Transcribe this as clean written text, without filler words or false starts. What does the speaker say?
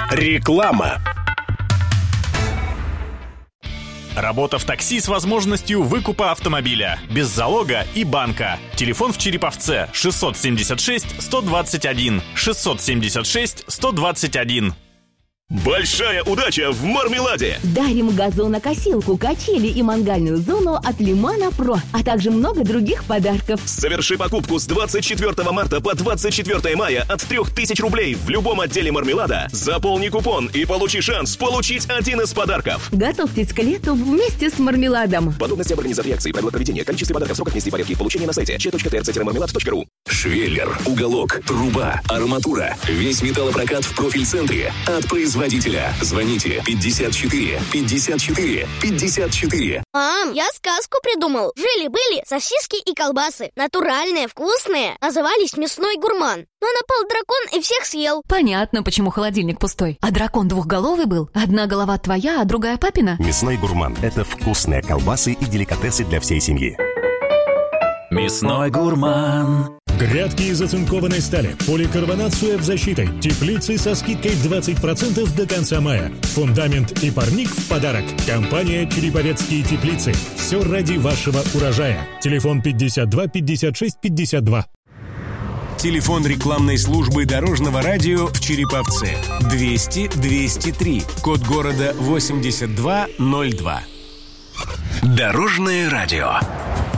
Реклама. Работа в такси с возможностью выкупа автомобиля, без залога и банка. Телефон в Череповце 676-121, 676-121. Большая удача в Мармеладе! Дарим газонокосилку, качели и мангальную зону от Лимана Про, а также много других подарков. Соверши покупку с 24 марта по 24 мая от 3000 рублей в любом отделе Мармелада. Заполни купон и получи шанс получить один из подарков. Готовьтесь к лету вместе с Мармеладом. Подробности об организации акции, правила проведения, количестве подарков, сроках действия, порядке их получения на сайте che.trc-marmelad.ru. Швеллер, уголок, труба, арматура. Весь металлопрокат в профиль-центре от производителя. Звоните 54 54 54. Мам, я сказку придумал. Жили-были сосиски и колбасы. Натуральные, вкусные. Назывались «Мясной гурман». Но напал дракон и всех съел. Понятно, почему холодильник пустой. А дракон двухголовый был? Одна голова твоя, а другая папина? Мясной гурман – это вкусные колбасы и деликатесы для всей семьи. Мясной гурман. Грядки из оцинкованной стали, поликарбонат с УФ-защитой, теплицы со скидкой 20% до конца мая. Фундамент и парник в подарок. Компания «Череповецкие теплицы». Все ради вашего урожая. Телефон 52 56 52. Телефон рекламной службы Дорожного радио в Череповце 200 203. Код города 8202. Дорожное радио.